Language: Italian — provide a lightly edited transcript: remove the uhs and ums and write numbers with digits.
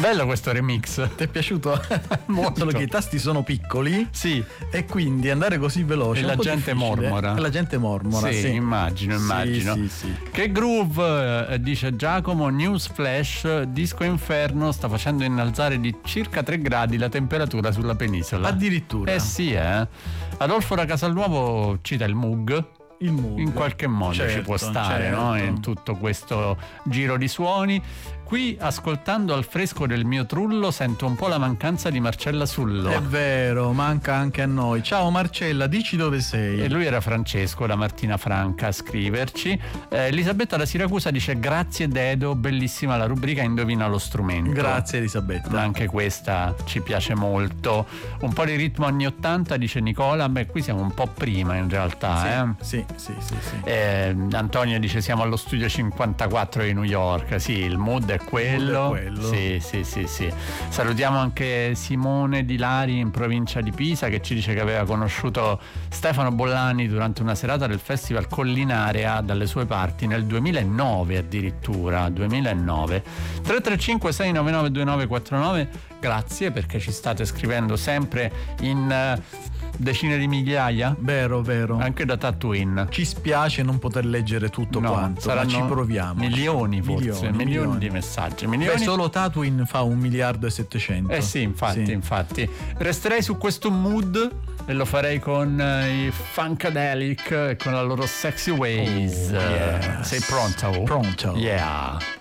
Bello questo remix. Ti è piaciuto? Molto. Solo che i tasti sono piccoli, sì, e quindi andare così veloce e la gente mormora. E la gente mormora, sì, immagino. Sì. Che groove, dice Giacomo. Newsflash, Disco Inferno sta facendo innalzare di circa 3 gradi la temperatura sulla penisola. Addirittura. Sì, Adolfo da Casalnuovo cita il Moog. Il mood. In qualche modo certo, ci può stare, certo. no? In tutto questo giro di suoni. Qui, ascoltando al fresco del mio trullo, sento un po' la mancanza di Marcella Sullo. È vero, manca anche a noi. Ciao Marcella, dici dove sei. E lui era Francesco da Martina Franca a scriverci. Elisabetta da Siracusa dice: grazie Dedo, bellissima la rubrica Indovina lo strumento. Grazie Elisabetta. Anche questa ci piace molto. Un po' di ritmo anni 80, dice Nicola. Beh, qui siamo un po' prima in realtà. Sì. Antonio dice: siamo allo studio 54 di New York. Sì, il mood è quello. Sì. Salutiamo anche Simone Di Lari in provincia di Pisa, che ci dice che aveva conosciuto Stefano Bollani durante una serata del Festival Collinarea dalle sue parti nel 2009 addirittura. 335 699 2949. Grazie, perché ci state scrivendo sempre in decine di migliaia. Vero. Anche da Tatooine. Ci spiace non poter leggere tutto quanto, ma ci proviamo. Milioni forse, milioni di messaggi. Beh, solo Tatooine fa 1,7 miliardi. Sì, infatti. Resterei su questo mood e lo farei con i Funkadelic e con la loro Sexy Ways. Yes. Sei pronto? Pronto. Yeah.